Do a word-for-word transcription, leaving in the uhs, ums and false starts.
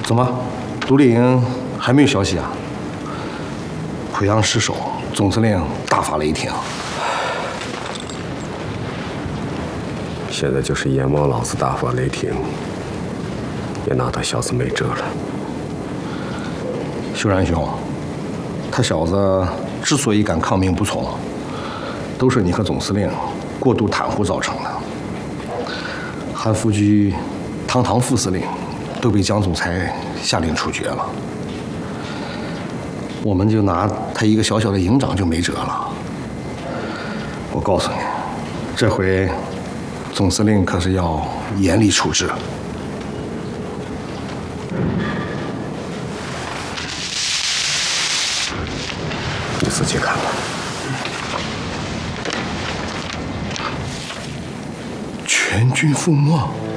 怎么，独立营还没有消息啊？濮阳失守，总司令大发雷霆。 现在就是阎王老子大发雷霆，也拿他小子没辙了。 修然兄，他小子之所以敢抗命不从，都是你和总司令过度袒护造成的。韩复榘、堂堂副司令都被江总裁下令处决了，我们就拿他一个小小的营长就没辙了。我告诉你，这回总司令可是要严厉处置。 你自己看吧。 全军覆没。